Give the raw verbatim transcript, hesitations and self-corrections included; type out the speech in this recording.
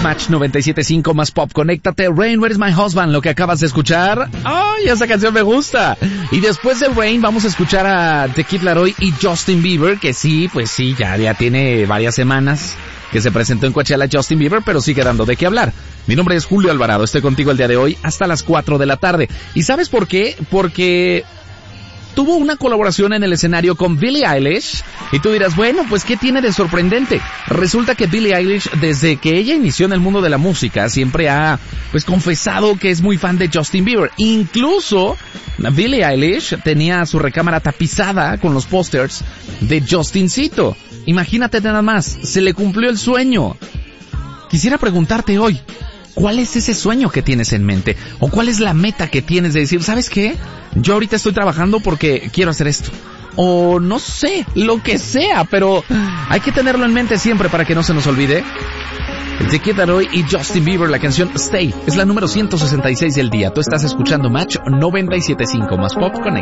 Match noventa y siete punto cinco más pop. Conéctate. Rain, Where is my husband? Lo que acabas de escuchar. ¡Ay, esa canción me gusta! Y después de Rain vamos a escuchar a The Kid Laroi y Justin Bieber, que sí, pues sí, ya, ya tiene varias semanas que se presentó en Coachella Justin Bieber, pero sigue dando de qué hablar. Mi nombre es Julio Alvarado, estoy contigo el día de hoy hasta las cuatro de la tarde. ¿Y sabes por qué? Porque tuvo una colaboración en el escenario con Billie Eilish, y tú dirás, bueno, pues ¿qué tiene de sorprendente? Resulta que Billie Eilish, desde que ella inició en el mundo de la música, siempre ha, pues, confesado que es muy fan de Justin Bieber. Incluso Billie Eilish tenía su recámara tapizada con los pósters de Justincito. Imagínate nada más, se le cumplió el sueño. Quisiera preguntarte hoy, ¿cuál es ese sueño que tienes en mente? ¿O cuál es la meta que tienes de decir, ¿sabes qué? Yo ahorita estoy trabajando porque quiero hacer esto. O no sé, lo que sea, pero hay que tenerlo en mente siempre para que no se nos olvide. The Kid Laroi y Justin Bieber, la canción Stay, es la número ciento sesenta y seis del día. Tú estás escuchando Match noventa y siete punto cinco más Pop Connect.